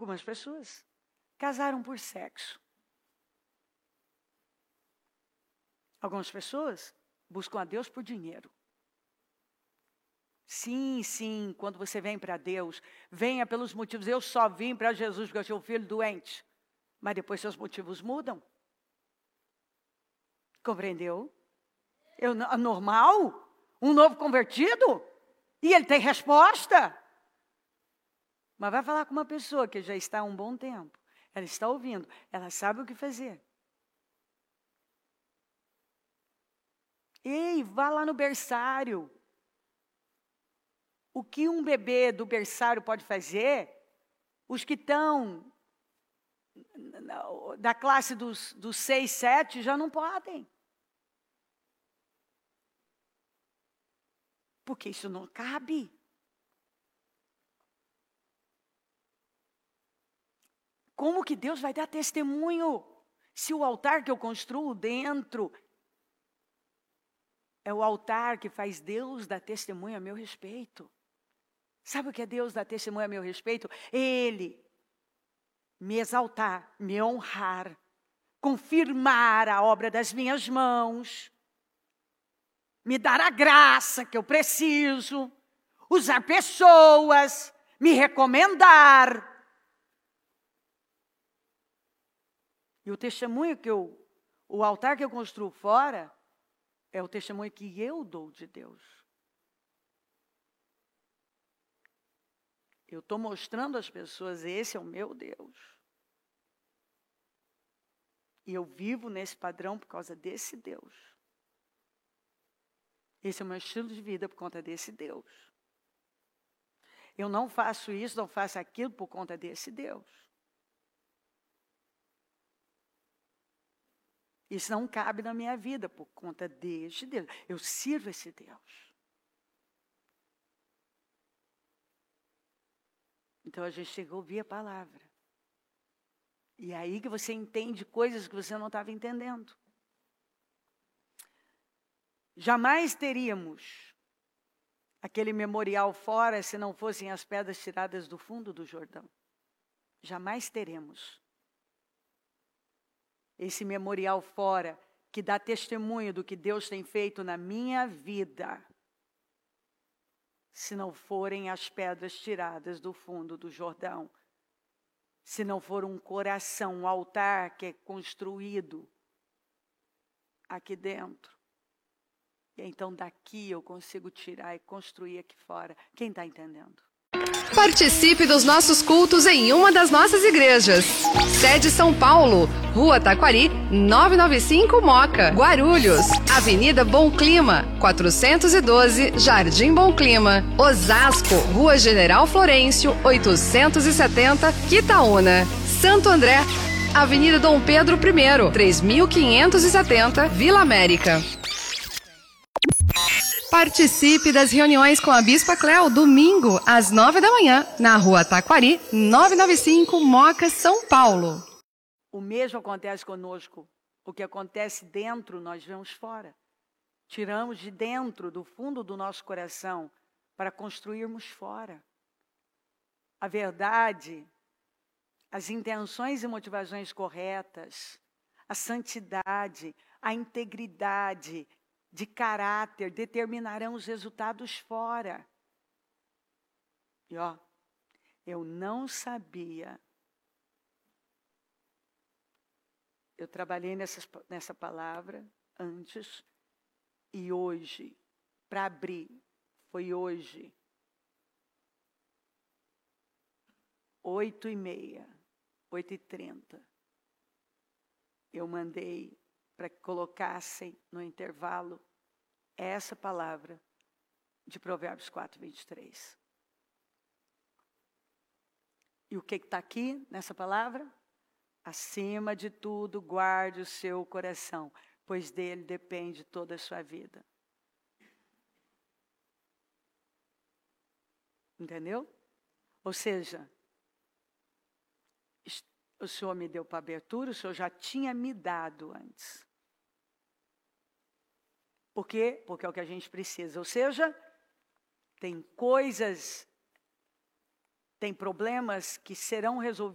Algumas pessoas casaram por sexo. Algumas pessoas buscam a Deus por dinheiro. Sim, sim, quando você vem para Deus, venha pelos motivos. Eu só vim para Jesus porque eu tinha um filho doente. Mas depois seus motivos mudam. Compreendeu? Normal? Um novo convertido? E ele tem resposta? Mas vai falar com uma pessoa que já está há um bom tempo. Ela está ouvindo, ela sabe o que fazer. Ei, vá lá no berçário. O que um bebê do berçário pode fazer, os que estão da classe dos 6, 7 já não podem. Porque isso não cabe. Como que Deus vai dar testemunho se o altar que eu construo dentro é o altar que faz Deus dar testemunho a meu respeito? Sabe o que é Deus dar testemunho a meu respeito? Ele me exaltar, me honrar, confirmar a obra das minhas mãos, me dar a graça que eu preciso, usar pessoas, me recomendar. E o testemunho o altar que eu construo fora, é o testemunho que eu dou de Deus. Eu estou mostrando às pessoas, esse é o meu Deus. E eu vivo nesse padrão por causa desse Deus. Esse é o meu estilo de vida por conta desse Deus. Eu não faço isso, não faço aquilo por conta desse Deus. Isso não cabe na minha vida por conta deste Deus. Eu sirvo esse Deus. Então a gente chega a ouvir a palavra. E é aí que você entende coisas que você não estava entendendo. Jamais teríamos aquele memorial fora se não fossem as pedras tiradas do fundo do Jordão. Jamais teremos esse memorial fora que dá testemunho do que Deus tem feito na minha vida, se não forem as pedras tiradas do fundo do Jordão, se não for um coração, um altar que é construído aqui dentro. E então daqui eu consigo tirar e construir aqui fora. Quem está entendendo? Participe dos nossos cultos em uma das nossas igrejas. Sede São Paulo, Rua Taquari, 995 Moca, Guarulhos, Avenida Bom Clima, 412, Jardim Bom Clima, Osasco, Rua General Florencio, 870, Quitaúna, Santo André, Avenida Dom Pedro I, 3570, Vila América. Participe das reuniões com a Bispa Cléo, domingo, às 9 da manhã, na Rua Taquari, 995, Moca, São Paulo. O mesmo acontece conosco. O que acontece dentro, nós vemos fora. Tiramos de dentro, do fundo do nosso coração, para construirmos fora. A verdade, as intenções e motivações corretas, a santidade, a integridade de caráter determinarão os resultados fora. E eu não sabia. Eu trabalhei nessa palavra antes e hoje, para abrir, foi hoje, 8h30, 8h30, eu mandei para que colocassem no intervalo essa palavra de Provérbios 4:23. E o que está aqui nessa palavra? Acima de tudo, guarde o seu coração, pois dele depende toda a sua vida. Entendeu? Ou seja, o Senhor me deu para abertura, o Senhor já tinha me dado antes. Por quê? Porque é o que a gente precisa. Ou seja, tem coisas, tem problemas que serão resolvidos